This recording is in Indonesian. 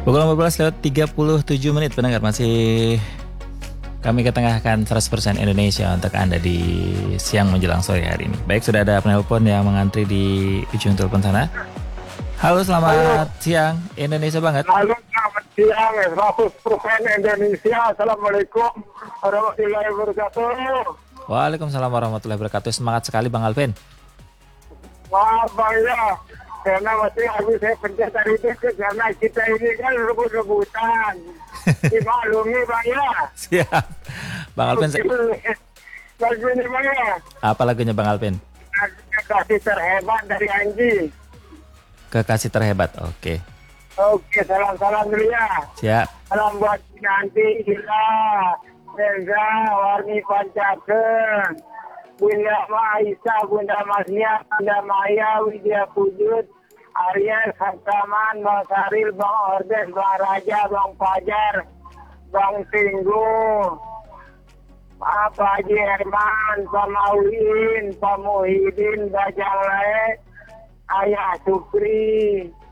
Pukul 14:37 pendengar masih kami ketengahkan 100% Indonesia untuk Anda di siang menjelang sore hari ini. Baik, sudah ada penelpon yang mengantri di ujung telepon sana. Halo, selamat siang Indonesia banget. Halo, selamat siang, 100% Indonesia. Assalamualaikum warahmatullahi wabarakatuh. Waalaikumsalam warahmatullahi wabarakatuh. Semangat sekali Bang Alvin. Maaf Bang ya, karena masih habis saya pencet tadi itu karena kita ini kan rebut-rebutan. Dimaklumi Bang ya. Siap. Bang Alvin, Lagu ini Bang ya. apa lagunya Bang Alvin? Lagunya Kasih Terhebat dari Anji. Kekasih terhebat. Oke. Oke, salam-salam dulu ya. Siap. Salam buat nanti Ila, Reza, Warni Pancaken, Bunda Maisa, Bunda Masnya, Bunda Maya, Widya Pujut, Arya, Saktaman, Bang Saril, Bang Ordes, Bang Raja, Bang Fajar, Bang Tinggu, Pak Haji Herman, Pak Mauin, Pak Muhyiddin, Bajang Lae, Ayah Supri,